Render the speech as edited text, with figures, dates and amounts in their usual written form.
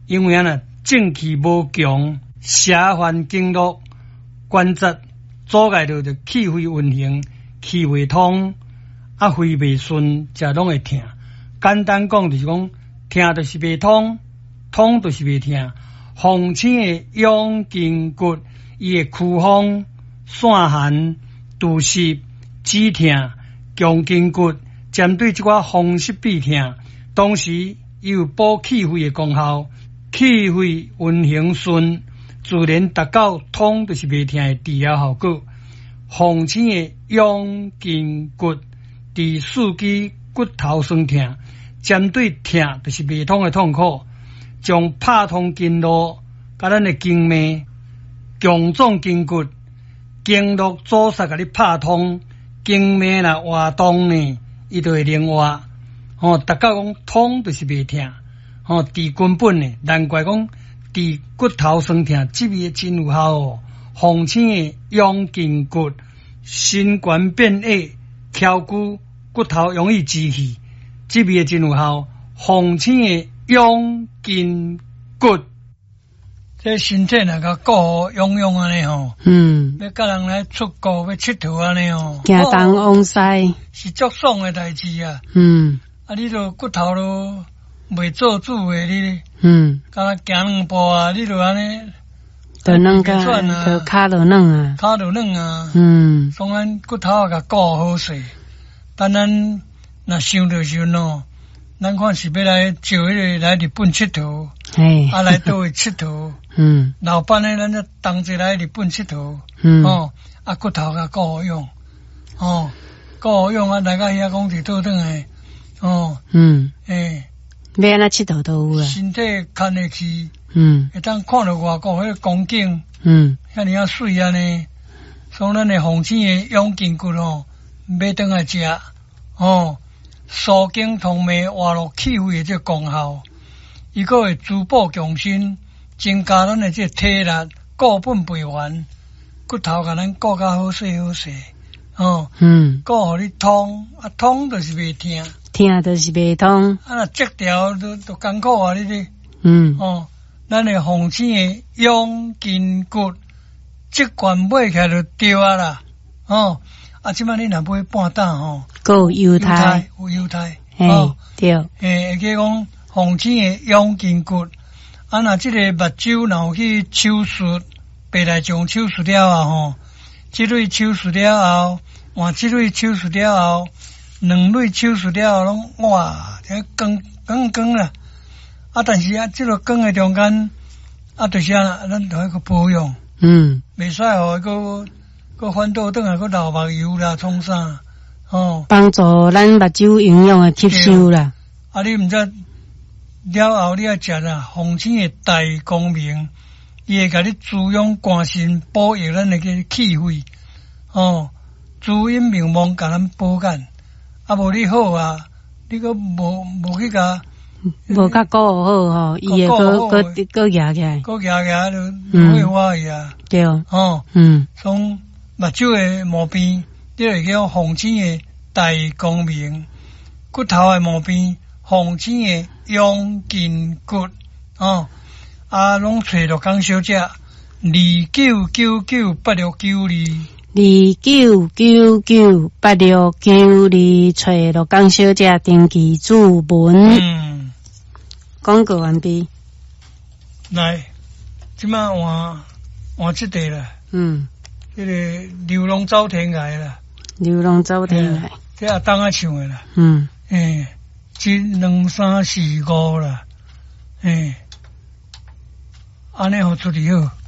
因为正气无强，邪烦经络关节阻碍着气血运行，气未通，肺未顺，才拢会痛。简单讲就是讲，痛就是未通，通就是未痛。风清的养筋骨，伊会驱风、散寒、除湿、止痛、强筋骨，针对这款风湿痹痛，同时伊有补气血的功效，气血运行顺，自然达到通就是未痛的治疗效果。风清的养筋骨，治四肢骨头酸痛，针对痛就是未通的痛苦。将拍通经络，甲咱的经脉强壮筋骨，经络阻塞，甲你拍通，经脉若活动呢，伊就会灵活。达到讲通就是袂痛，治根本呢，难怪讲治骨头酸痛，这味真有效哦。风清的养筋骨，心肝变矮，翘骨骨头容易积气，这味真有效。风清的养筋骨，这身体若甲顾好养养安尼吼，要甲人来出国要佚佗安尼吼， 行东往西是足爽的代志啊。你著骨头都未做主的你，敢若行两步啊，你著安尼， 就软个，就骹就软啊， 骹就软啊。所以咱骨头甲顾好势，但咱若想着时喏。咱看是要来招迄个来日本佚佗，来倒位佚佗，老板呢，咱就同齐来日本佚佗，骨头甲顾好用，顾好用来到遐讲是倒转诶，要安怎佚佗都有啊， 身体看得起，会当看到外国迄个光景，遐尼啊水安尼，所以咱的风清的养筋骨买转来食，疏经通脉，活络气血的这功效，伊个会滋补强身，增加咱的这体力，固本培元，骨头甲咱顾较好势好势，顾互你通，通就是袂痛， 痛就是袂通， 若折条都艰苦啊！你这，咱的风清的养筋骨，这罐买起来就对啊啦，即摆你若买半担有犹太， 有犹太， 对， 会记讲风清的养筋骨，若这个目睭若有去手术，白内障手术了后，这类手术了后，换这类手术了后，两类手术了后拢哇，这光啦，但是这个光的中间，就是咱着去保养，袂使互个反倒转来个流目油啦，创啥？ 帮助咱目睭营养的吸收啦。 你毋知了后，你要食风清的大光明，伊会甲你滋养肝肾，保育咱的个气血。滋阴明目，甲咱保肝。无你好啊，你个无去甲。 无较顾好伊会个压起来， 个压就会花去啊。 对， 从目睭的毛病，你会叫风清的大光明；骨头的毛病，风清的养筋骨。拢找陆江小姐29998692。29998692，找陆江小姐登记注文。广告完毕。来，即摆换这题啦。这个流浪走天涯啦。流浪走天涯。这阿当啊唱的啦。1、2、3、4、5啦。安尼好处理好。